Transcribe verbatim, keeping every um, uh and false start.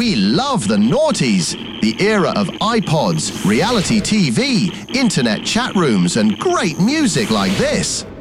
We love the noughties, the era of iPods, reality T V, internet chat rooms, and great music like this.